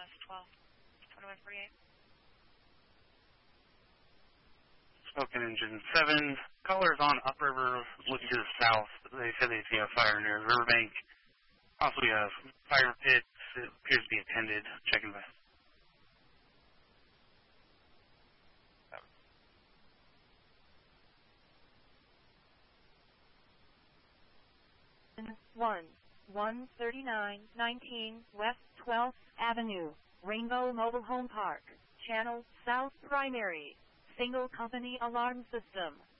West 12, 2148. Smoking engine 7. Callers on upriver looking to the south. They said they see a fire near the riverbank. Possibly a fire pit. It appears to be attended. Checking west. One 13919 West 12th Avenue, Rainbow Mobile Home Park, Channel South Primary, Single Company Alarm System.